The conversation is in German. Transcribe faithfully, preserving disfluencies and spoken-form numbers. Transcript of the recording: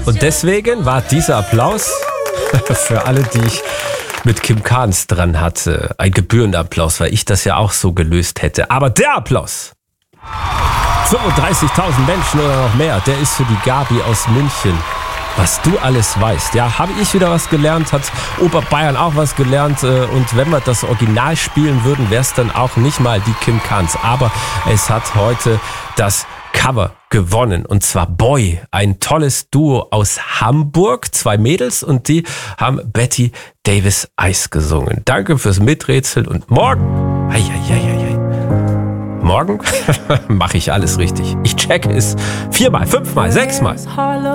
Und deswegen war dieser Applaus für alle, die ich mit Kim Carnes dran hatte, ein gebührender Applaus, weil ich das ja auch so gelöst hätte. Aber der Applaus, fünfunddreißigtausend Menschen oder noch mehr, der ist für die Gabi aus München. Was du alles weißt. Ja, habe ich wieder was gelernt, hat Oberbayern auch was gelernt. Und wenn wir das Original spielen würden, wäre es dann auch nicht mal die Kim Carnes. Aber es hat heute das Cover gewonnen. Und zwar Boy, ein tolles Duo aus Hamburg. Zwei Mädels und die haben Betty Davis Eyes gesungen. Danke fürs Miträtseln und morgen, ei, ei, ei, ei, ei. Morgen mache ich alles richtig. Ich checke es viermal, fünfmal, sechsmal.